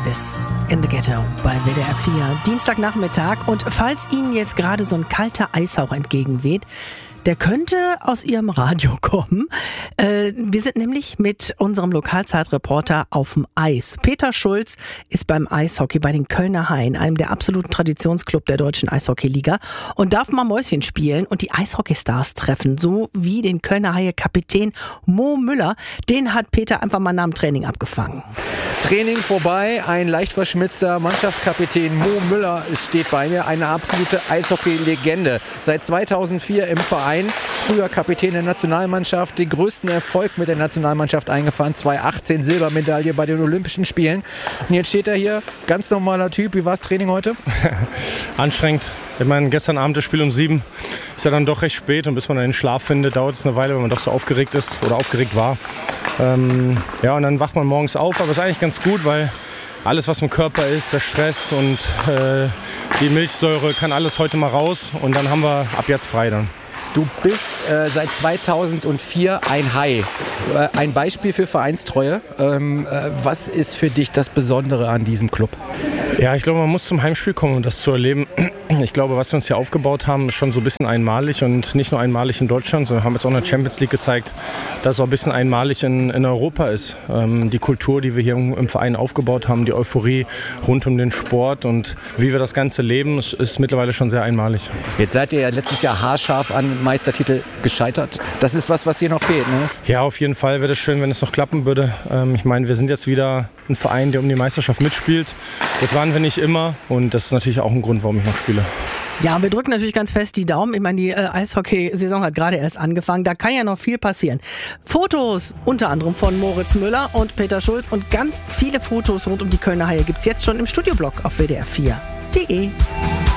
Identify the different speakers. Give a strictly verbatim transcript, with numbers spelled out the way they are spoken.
Speaker 1: Elvis in the Ghetto bei W D R vier. Dienstagnachmittag. Und falls Ihnen jetzt gerade so ein kalter Eishauch entgegenweht, der könnte aus Ihrem Radio kommen. Äh, wir sind nämlich mit unserem Lokalzeitreporter auf dem Eis. Peter Schulz ist beim Eishockey bei den Kölner Haien, einem der absoluten Traditionsclub der deutschen Eishockeyliga, und darf mal Mäuschen spielen und die Eishockeystars treffen, so wie den Kölner Haie-Kapitän Mo Müller. Den hat Peter einfach mal nach dem Training abgefangen.
Speaker 2: Training vorbei, ein leicht verschmitzter Mannschaftskapitän Mo Müller steht bei mir, eine absolute Eishockey-Legende. Seit zweitausendvier im Verein, früher Kapitän der Nationalmannschaft, den größten Erfolg mit der Nationalmannschaft eingefahren, zweitausendachtzehn Silbermedaille bei den Olympischen Spielen. Und jetzt steht er hier, ganz normaler Typ. Wie war das Training heute?
Speaker 3: Anstrengend. Ich meine, gestern Abend das Spiel um sieben ist ja dann doch recht spät, und bis man dann den Schlaf findet, dauert es eine Weile, weil man doch so aufgeregt ist oder aufgeregt war. Ähm, ja, und dann wacht man morgens auf, aber es ist eigentlich ganz gut, weil alles, was im Körper ist, der Stress und äh, die Milchsäure, kann alles heute mal raus, und dann haben wir ab jetzt frei dann.
Speaker 2: Du bist äh, seit zweitausendvier ein Hai. Äh, ein Beispiel für Vereinstreue. Ähm, äh, was ist für dich das Besondere an diesem Club?
Speaker 3: Ja, ich glaube, man muss zum Heimspiel kommen, um das zu erleben. Ich glaube, was wir uns hier aufgebaut haben, ist schon so ein bisschen einmalig, und nicht nur einmalig in Deutschland, sondern haben jetzt auch in der Champions League gezeigt, dass es auch ein bisschen einmalig in, in Europa ist. Ähm, die Kultur, die wir hier im, im Verein aufgebaut haben, die Euphorie rund um den Sport und wie wir das Ganze leben, ist, ist mittlerweile schon sehr einmalig.
Speaker 2: Jetzt seid ihr ja letztes Jahr haarscharf an Meistertitel gescheitert. Das ist was, was hier noch fehlt, ne?
Speaker 3: Ja, auf jeden Fall wäre es schön, wenn es noch klappen würde. Ähm, ich meine, wir sind jetzt wieder ein Verein, der um die Meisterschaft mitspielt. Das waren wir nicht immer, und das ist natürlich auch ein Grund, warum ich noch spiele.
Speaker 1: Ja, wir drücken natürlich ganz fest die Daumen. Ich meine, die äh, Eishockey-Saison hat gerade erst angefangen. Da kann ja noch viel passieren. Fotos unter anderem von Moritz Müller und Peter Schulz und ganz viele Fotos rund um die Kölner Haie gibt es jetzt schon im Studioblog auf W D R vier punkt de.